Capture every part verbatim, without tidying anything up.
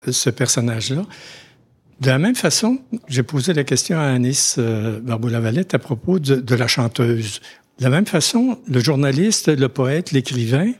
ce personnage-là. De la même façon, j'ai posé la question à Anaïs euh, Barbeau-Lavalette à propos de, de la chanteuse. De la même façon, le journaliste, le poète, l'écrivain,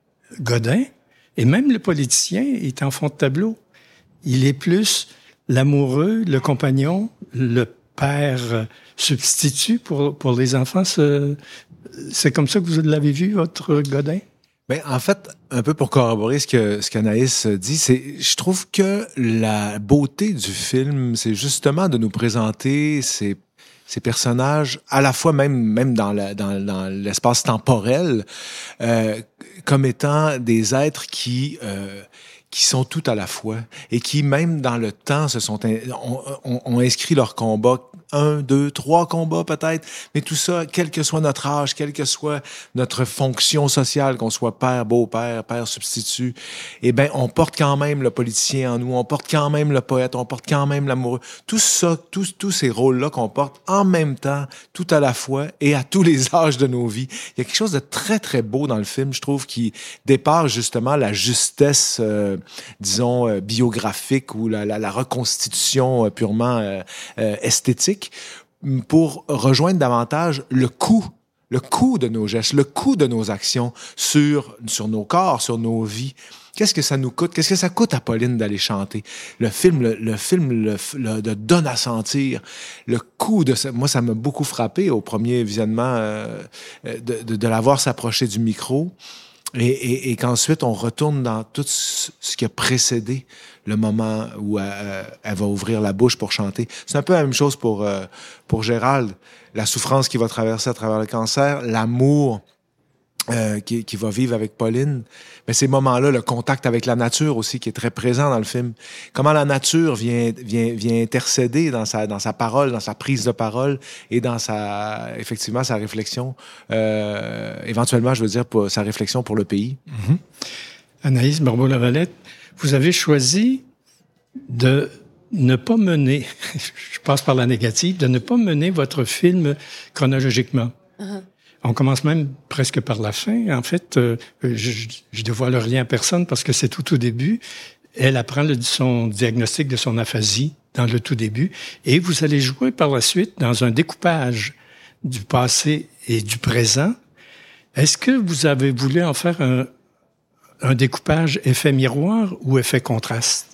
Godin, et même le politicien est en fond de tableau. Il est plus l'amoureux, le compagnon, le père substitut pour, pour les enfants. C'est, c'est comme ça que vous l'avez vu, votre Godin? Ben, en fait, un peu pour corroborer ce que ce qu'Anaïs dit, c'est, je trouve que la beauté du film, c'est justement de nous présenter ces ces personnages, à la fois même même dans la, dans, dans l'espace temporel, euh, comme étant des êtres qui euh, qui sont tout à la fois et qui même dans le temps se sont ont, ont, ont inscrit leur combat. Un, deux, trois combats peut-être, mais tout ça, quel que soit notre âge, quelle que soit notre fonction sociale, qu'on soit père, beau-père, père substitut, eh bien, on porte quand même le politicien en nous, on porte quand même le poète, on porte quand même l'amoureux. Tout ça, tous, tous ces rôles-là qu'on porte en même temps, tout à la fois et à tous les âges de nos vies. Il y a quelque chose de très, très beau dans le film, je trouve, qui dépasse justement la justesse, euh, disons, euh, biographique ou la, la, la reconstitution euh, purement euh, euh, esthétique, pour rejoindre davantage le coût, le coût de nos gestes, le coût de nos actions sur, sur nos corps, sur nos vies. Qu'est-ce que ça nous coûte? Qu'est-ce que ça coûte à Pauline d'aller chanter? Le film, le, le film le, le, le donne à sentir. Le coût de ça, moi, ça m'a beaucoup frappé au premier visionnement euh, de, de, de la voir s'approcher du micro. Et, et, et qu'ensuite, on retourne dans tout ce qui a précédé le moment où elle, elle va ouvrir la bouche pour chanter. C'est un peu la même chose pour, euh, pour Gérald. La souffrance qu'il va traverser à travers le cancer, l'amour euh, qu'il qui va vivre avec Pauline. Mais ces moments-là, le contact avec la nature aussi, qui est très présent dans le film. Comment la nature vient, vient, vient intercéder dans sa, dans sa parole, dans sa prise de parole et dans sa, effectivement, sa réflexion. Euh, éventuellement, je veux dire, pour sa réflexion pour le pays. Mm-hmm. Anaïs Barbeau-Lavalette, vous avez choisi de ne pas mener, je passe par la négative, de ne pas mener votre film chronologiquement. Uh-huh. On commence même presque par la fin. En fait, euh, je, je dévoile rien à personne parce que c'est tout au début. Elle apprend le, son diagnostic de son aphasie dans le tout début. Et vous allez jouer par la suite dans un découpage du passé et du présent. Est-ce que vous avez voulu en faire un, un découpage effet miroir ou effet contraste?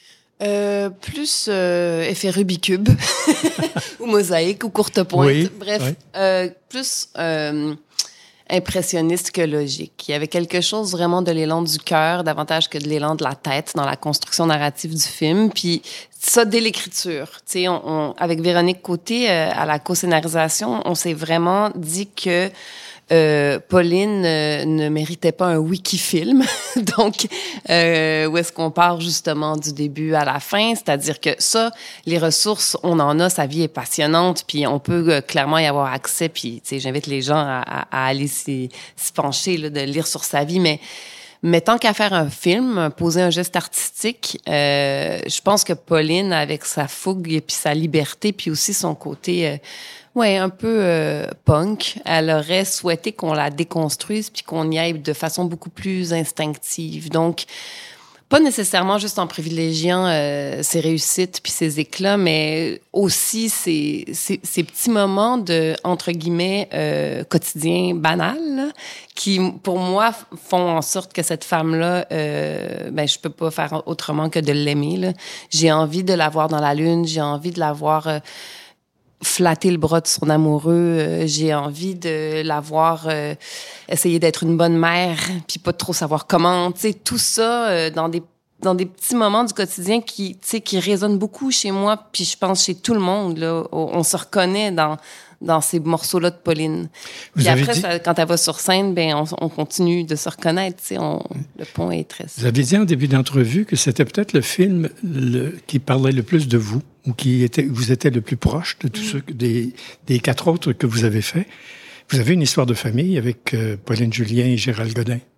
Euh, plus euh, effet Rubik's Cube ou mosaïque ou courte pointe. Oui, Bref, oui. Euh, plus euh, impressionniste que logique. Il y avait quelque chose vraiment de l'élan du cœur, davantage que de l'élan de la tête dans la construction narrative du film. Puis ça, dès l'écriture. Tu sais, on, on, avec Véronique Côté, euh, à la co-scénarisation, on s'est vraiment dit que Euh, Pauline euh, ne méritait pas un wiki-film. Donc, euh, où est-ce qu'on part justement du début à la fin? C'est-à-dire que ça, les ressources, on en a, sa vie est passionnante, puis on peut euh, clairement y avoir accès. Puis, tu sais, j'invite les gens à, à, à aller s'y, s'y pencher, là, de lire sur sa vie. Mais, mais tant qu'à faire un film, poser un geste artistique, euh, je pense que Pauline, avec sa fougue et puis sa liberté, puis aussi son côté... Euh, Ouais, un peu euh, punk. Elle aurait souhaité qu'on la déconstruise puis qu'on y aille de façon beaucoup plus instinctive. Donc, pas nécessairement juste en privilégiant euh, ses réussites puis ses éclats, mais aussi ces, ces, ces petits moments de, entre guillemets, euh, quotidien banal, là, qui, pour moi, font en sorte que cette femme-là, euh, ben, je peux pas faire autrement que de l'aimer, là. J'ai envie de la voir dans la lune, j'ai envie de la voir... Euh, flatter le bras de son amoureux, euh, j'ai envie de la voir euh, essayer d'être une bonne mère, puis pas trop savoir comment, tu sais, tout ça euh, dans des dans des petits moments du quotidien qui, tu sais, qui résonnent beaucoup chez moi, puis je pense chez tout le monde, là, on, on se reconnaît dans dans ces morceaux-là de Pauline. Vous Puis avez après, dit... ça, quand elle va sur scène, ben on, on continue de se reconnaître, tu sais, on, le pont est très... Vous avez dit en début d'entrevue que c'était peut-être le film le, qui parlait le plus de vous, ou qui était, vous était le plus proche de tous ceux, des, des quatre autres que vous avez faits. Vous avez une histoire de famille avec euh, Pauline Julien et Gérald Godin.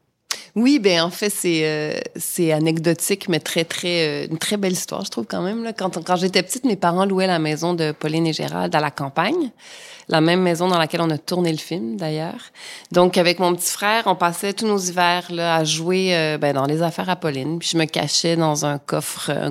Oui, ben en fait, c'est euh, c'est anecdotique, mais très, très... Euh, une très belle histoire, je trouve, quand même. Là. Quand, quand j'étais petite, mes parents louaient la maison de Pauline et Gérald à la campagne. La même maison dans laquelle on a tourné le film, d'ailleurs. Donc, avec mon petit frère, on passait tous nos hivers là, à jouer euh, ben, dans les affaires à Pauline. Puis je me cachais dans un coffre, un